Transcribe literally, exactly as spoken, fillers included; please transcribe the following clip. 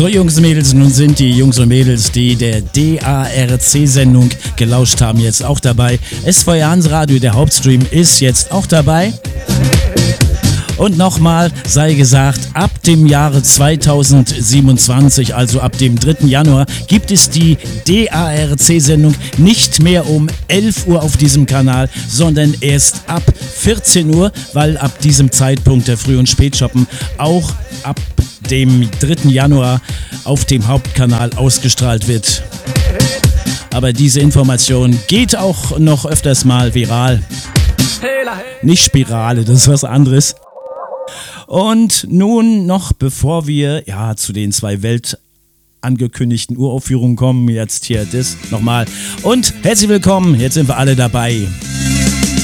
So, Jungs und Mädels, nun sind die Jungs und Mädels, die der D A R C-Sendung gelauscht haben, jetzt auch dabei. S V R Hansradio, der Hauptstream, ist jetzt auch dabei. Und nochmal sei gesagt, ab dem Jahre zweitausendsiebenundzwanzig, also ab dem dritten Januar, gibt es die D A R C-Sendung nicht mehr um elf Uhr auf diesem Kanal, sondern erst ab vierzehn Uhr, weil ab diesem Zeitpunkt der Früh- und Spätschoppen auch ab dem dritten Januar auf dem Hauptkanal ausgestrahlt wird. Aber diese Information geht auch noch öfters mal viral. Nicht Spirale, das ist was anderes. Und nun noch, bevor wir ja zu den zwei weltangekündigten Uraufführungen kommen, jetzt hier das nochmal. Und herzlich willkommen, jetzt sind wir alle dabei.